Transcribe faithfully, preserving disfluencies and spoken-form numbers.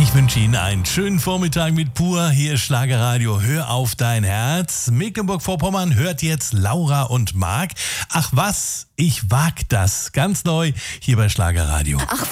Ich wünsche Ihnen einen schönen Vormittag mit Pur. Hier ist Schlagerradio. Hör auf dein Herz. Mecklenburg-Vorpommern hört jetzt Laura und Marc. Ach was, ich wag das. Ganz neu hier bei Schlagerradio. Ach